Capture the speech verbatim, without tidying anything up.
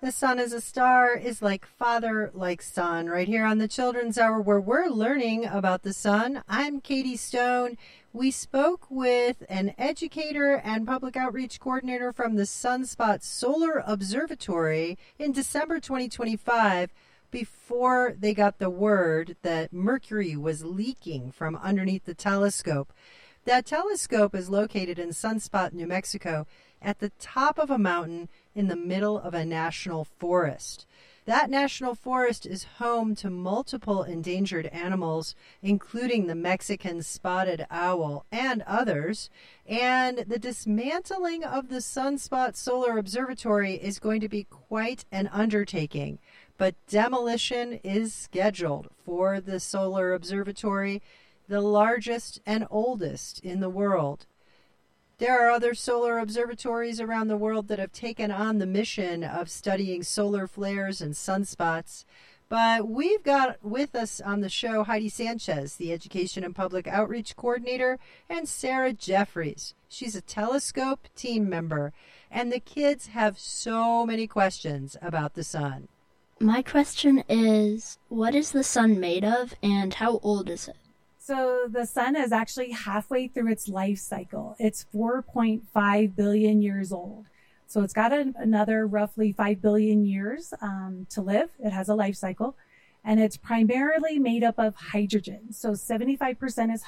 The Sun is a Star is like father, like son, right here on the Children's Hour where we're learning about the sun. I'm Katie Stone. We spoke with an educator and public outreach coordinator from the Sunspot Solar Observatory in December twenty twenty-five before they got the word that Mercury was leaking from underneath the telescope. That telescope is located in Sunspot, New Mexico, at the top of a mountain in the middle of a national forest. That national forest is home to multiple endangered animals, including the Mexican spotted owl and others. And the dismantling of the Sunspot Solar Observatory is going to be quite an undertaking. But demolition is scheduled for the Solar Observatory, the largest and oldest in the world. There are other solar observatories around the world that have taken on the mission of studying solar flares and sunspots. But we've got with us on the show Heidi Sanchez, the Education and Public Outreach Coordinator, and Sarah Jeffries. She's a Telescope team member. And the kids have so many questions about the sun. My question is, what is the sun made of and how old is it? So the sun is actually halfway through its life cycle. It's four point five billion years old. So it's got a, another roughly five billion years um, to live. It has a life cycle. And it's primarily made up of hydrogen. So seventy-five percent is